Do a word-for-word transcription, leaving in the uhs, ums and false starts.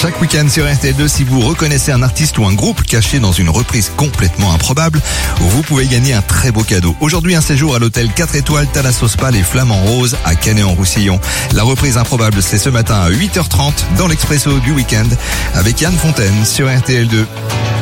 Chaque week-end sur R T L deux, si vous reconnaissez un artiste ou un groupe caché dans une reprise complètement improbable, vous pouvez gagner un très beau cadeau. Aujourd'hui, un séjour à l'hôtel quatre étoiles Thalassos Pal et Flamand Rose à Canet-en-Roussillon. La reprise improbable, c'est ce matin à huit heures trente dans l'Expresso du week-end avec Yann Fontaine sur R T L deux.